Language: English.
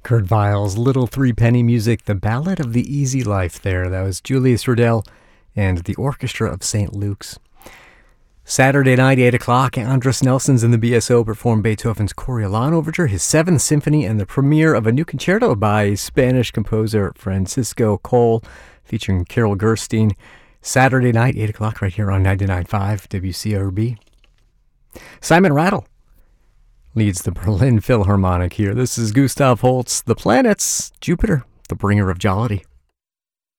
Kurt Weill's Little Three Penny Music, the Ballad of the Easy Life there. That was Julius Riddell and the Orchestra of St. Luke's. Saturday night, 8 o'clock, Andres Nelson's in the BSO performed Beethoven's Coriolan Overture, his 7th Symphony, and the premiere of a new concerto by Spanish composer Francisco Coll, featuring Carol Gerstein. Saturday night, 8 o'clock, right here on 99.5 WCRB. Simon Rattle leads the Berlin Philharmonic here. This is Gustav Holst, The Planets, Jupiter, the bringer of jollity.